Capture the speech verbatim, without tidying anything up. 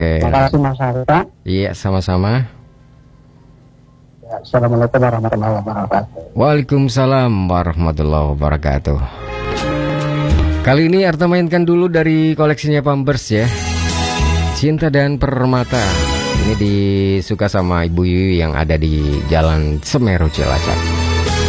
Terima kasih Mas Arta. Iya, sama-sama. Ya, Assalamualaikum warahmatullahi wabarakatuh. Waalaikumsalam warahmatullahi wabarakatuh. Kali ini Arta mainkan dulu dari koleksinya Pampers ya, Cinta dan Permata. Ini disuka sama Ibu Yuyu yang ada di Jalan Semeru Cilacap.